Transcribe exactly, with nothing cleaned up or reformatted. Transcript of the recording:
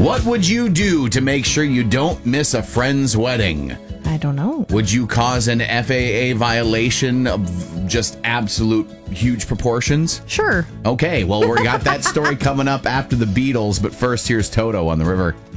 What would you do to make sure you don't miss a friend's wedding? I don't know. Would you cause an F A A violation of just absolute huge proportions? Sure. Okay, well, we got that story coming up after the Beatles, but first, here's Toto on the River.